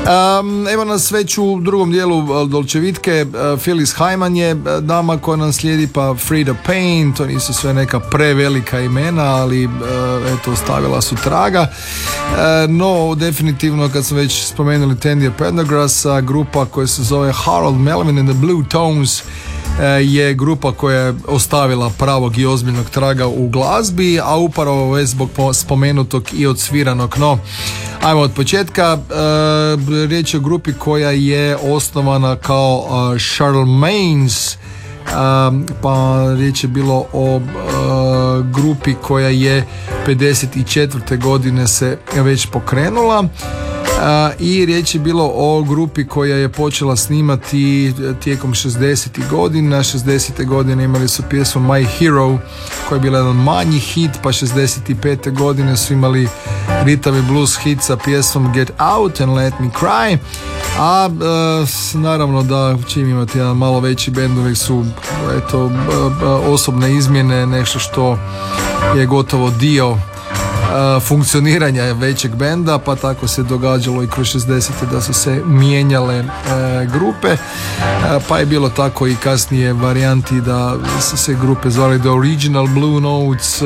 Evo nas već u drugom dijelu Dolčevitke. Phyllis Hyman je dama koja nam slijedi, pa Frida Payne, to nisu sve neka prevelika imena, ali eto, ostavila su traga. No, definitivno kad smo već spomenuli Tandy Pendergrassa, grupa koja se zove Harold Melvin and the Blue Tones je grupa koja je ostavila pravog i ozbiljnog traga u glazbi, a upravo već zbog spomenutog i odsviranog. No, ajmo od početka. Riječ je o grupi koja je osnovana kao Charlemagne's, pa riječ je bilo o grupi koja je 54. godine se već pokrenula. I riječ je bilo o grupi koja je počela snimati tijekom 60. godina. 60. godine imali su pjesmu My Hero koja je bila jedan manji hit, pa 65. godine su imali rhythm and blues hit sa pjesmom Get Out and Let Me Cry. A naravno da čim imate jedan malo veći bend uvijek su osobne izmjene nešto što je gotovo dio funkcioniranja većeg benda, pa tako se događalo i kroz 60. da su se mijenjale grupe, pa je bilo tako i kasnije varijanti da su se grupe zvali The Original Blue Notes,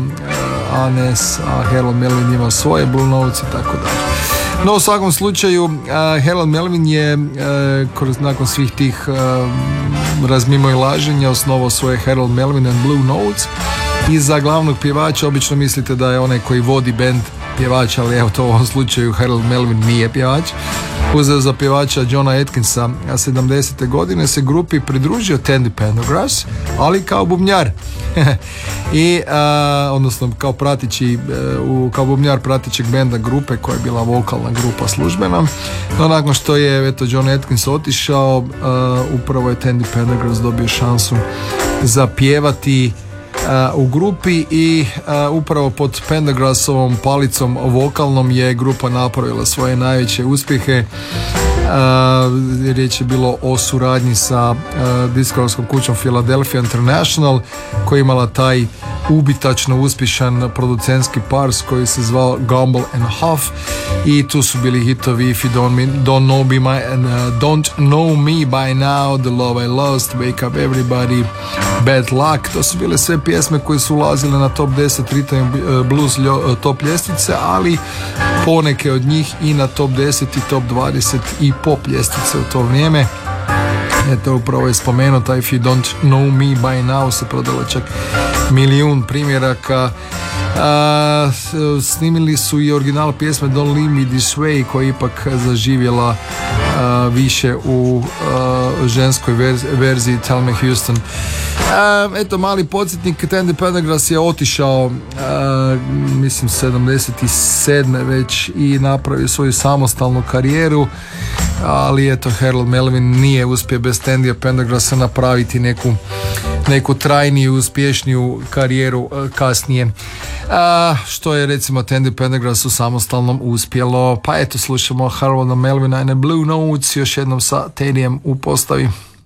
a Harold Melvin imao svoje Blue Notes i tako dalje. No, u svakom slučaju Harold Melvin je nakon svih tih razmimoilaženja osnovao svoje Harold Melvin and Blue Notes. I za glavnog pjevača obično mislite da je onaj koji vodi bend pjevač, ali evo to u ovom slučaju Harold Melvin nije pjevač. Uzeo za pjevača Johna Atkinsa, a 70. godine se grupi pridružio Tandy Pendergrass, ali kao bubnjar. I odnosno kao bubnjar pratećeg benda grupe koja je bila vokalna grupa službena. No, nakon što je John Atkins otišao, upravo je Tandy Pendergrass dobio šansu za pjevati u grupi i upravo pod Pendergrassovom palicom vokalnom je grupa napravila svoje najveće uspjehe. Riječ je bilo o suradnji sa diskografskom kućom Philadelphia International koja je imala taj ubitačno uspješan producentski pars koji se zvao Gamble and Huff, i tu su bili hitovi If You Don't Know Me By Now, The Love I Lost, Wake Up Everybody, Bad Luck. To su bile sve pjesme koje su ulazile na top 10 rhythm blues top ljestvice, ali poneke od njih i na top 10 i top 20 i pop ljestvice u to vrijeme. Eto, upravo je spomenuta If You Don't Know Me By Now se prodalo čak 1 milijun primjeraka. Snimili su i original pjesme Don't Leave Me This Way koja je ipak zaživjela više u ženskoj verziji Tell Me Houston. Eto, mali podsjetnik, Tandy Pendergrass je otišao mislim 77. već i napravio svoju samostalnu karijeru, ali eto, Harold Melvin nije uspio bez Tandyja Pendergrassa napraviti neku trajniju, uspješniju karijeru kasnije, što je recimo Tandy Pendergrass u samostalnom uspjelo. Pa eto, slušamo Harolda Melvina and the Blue Notes još jednom sa Tandyjem u postavi.